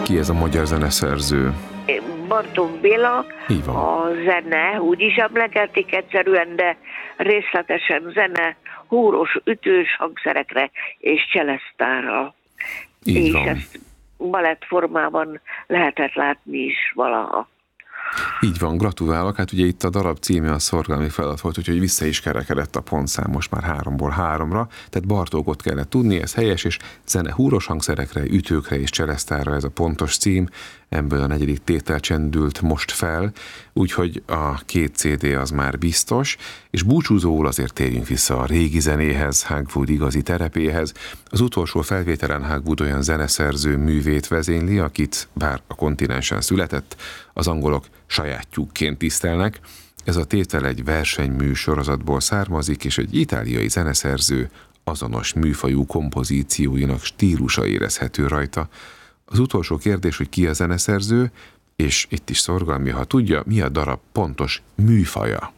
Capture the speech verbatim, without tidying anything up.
Ki ez a magyar zeneszerző? Bartók Béla. A zene úgy is emlegetik egyszerűen, de részletesen zene húros, ütős hangszerekre és cselesztárral. Így és van. Ezt balett formában lehetett látni is valaha. Így van, gratulálok. Hát ugye itt a darab címe a szorgalmi feladat volt, úgyhogy vissza is kerekedett a pontszám most már háromból háromra, tehát Bartókot kellett tudni, ez helyes, és zene húros hangszerekre, ütőkre és cselesztárra ez a pontos cím, ebből a negyedik tétel csendült most fel, úgyhogy a két cé dé az már biztos, és búcsúzóul azért térjünk vissza a régi zenéhez, Hagwood igazi terepéhez. Az utolsó felvételen Hagwood olyan zeneszerző művét vezényli, akit bár a kontinensen született, az angolok sajátjukként tisztelnek. Ez a tétel egy versenymű sorozatból származik, és egy itáliai zeneszerző azonos műfajú kompozícióinak stílusa érezhető rajta. Az utolsó kérdés, hogy ki a zeneszerző, és itt is szorgalmi, ha tudja, mi a darab pontos műfaja.